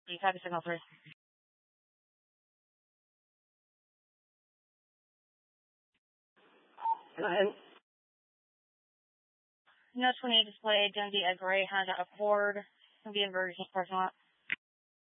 Copy signal 3. Go ahead. No 28 display, Dundee at Gray, Honda Accord, can be inversion parking lot.